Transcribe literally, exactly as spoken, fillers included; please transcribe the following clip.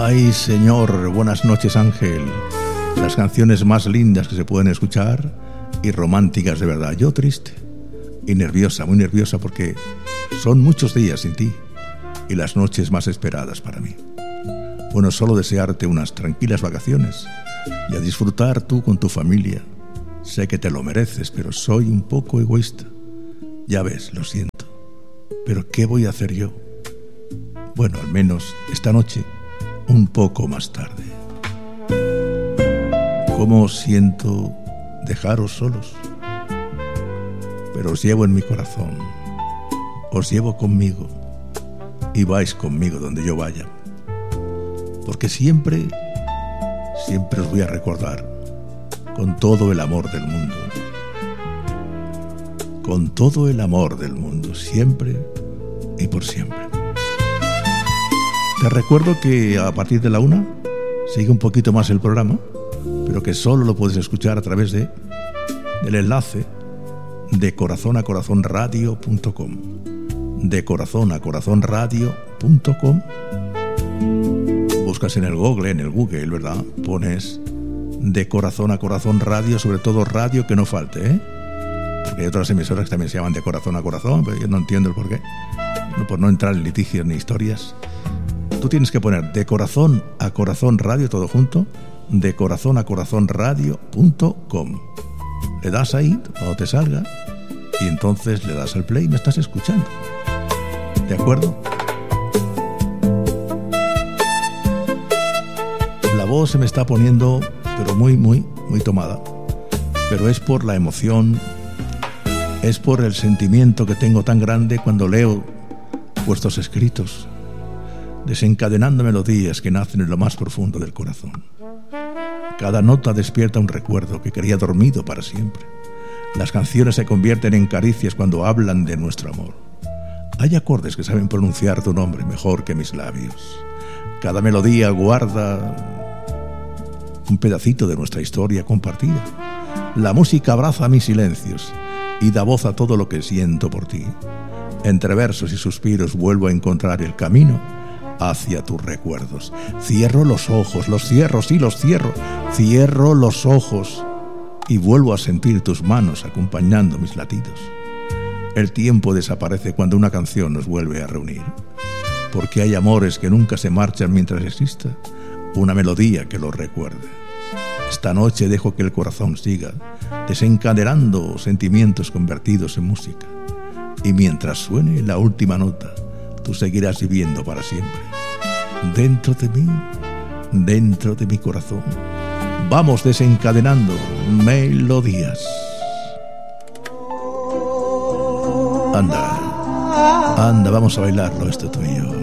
Ay, Señor, buenas noches, Ángel. Las canciones más lindas que se pueden escuchar y románticas de verdad. Yo triste y nerviosa, muy nerviosa, porque son muchos días sin ti y las noches más esperadas para mí. Bueno, solo desearte unas tranquilas vacaciones y a disfrutar tú con tu familia. Sé que te lo mereces, pero soy un poco egoísta. Ya ves, lo siento. Pero ¿qué voy a hacer yo? Bueno, al menos esta noche, un poco más tarde. ¿Cómo siento dejaros solos? Pero os llevo en mi corazón, os llevo conmigo y vais conmigo donde yo vaya. Porque siempre, siempre os voy a recordar con todo el amor del mundo. Con todo el amor del mundo, siempre y por siempre. Te recuerdo que a partir de la una sigue un poquito más el programa, pero que solo lo puedes escuchar a través de del enlace de corazón a corazón radio punto com. De corazón a corazón radio punto com. Buscas en el Google, en el Google, ¿verdad? Pones de corazón a corazón radio, sobre todo radio que no falte, ¿eh? Porque hay otras emisoras que también se llaman de corazón a corazón, pero yo no entiendo el porqué. No, por no entrar en litigios ni historias. Tú tienes que poner de corazón a corazón radio, todo junto, de corazón a corazón radio punto com. Le das ahí cuando te salga y entonces le das al play y me estás escuchando. ¿De acuerdo? La voz se me está poniendo, pero muy, muy, muy tomada. Pero es por la emoción, es por el sentimiento que tengo tan grande cuando leo vuestros escritos, desencadenando melodías que nacen en lo más profundo del corazón. Cada nota despierta un recuerdo que quería dormido para siempre. Las canciones se convierten en caricias cuando hablan de nuestro amor. Hay acordes que saben pronunciar tu nombre mejor que mis labios. Cada melodía guarda un pedacito de nuestra historia compartida. La música abraza mis silencios y da voz a todo lo que siento por ti. Entre versos y suspiros vuelvo a encontrar el camino hacia tus recuerdos. Cierro los ojos, los cierro, sí, los cierro. Cierro los ojos y vuelvo a sentir tus manos acompañando mis latidos. El tiempo desaparece cuando una canción nos vuelve a reunir. Porque hay amores que nunca se marchan mientras exista una melodía que los recuerde. Esta noche dejo que el corazón siga desencadenando sentimientos convertidos en música. Y mientras suene la última nota, tú seguirás viviendo para siempre. Dentro de mí, dentro de mi corazón. Vamos desencadenando melodías. Anda, anda, vamos a bailarlo esto tú y yo.